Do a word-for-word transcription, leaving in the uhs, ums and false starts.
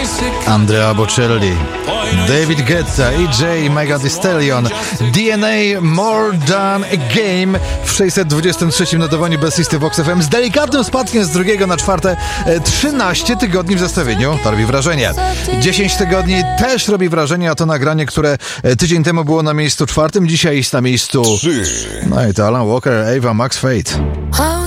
Andrea Bocelli, David Guetta, E J, Megan Thee Stallion, D N A, More Than a Game w sześćset dwudziestym trzecim notowaniu bez listy Vox F M z delikatnym spadkiem z drugiego na czwarte. trzynaście tygodni w zestawieniu, to robi wrażenie. dziesięć tygodni też robi wrażenie, a to nagranie, które tydzień temu było na miejscu czwartym, dzisiaj jest na miejscu... trzy. No i to Alan Walker, Ava Max Fate.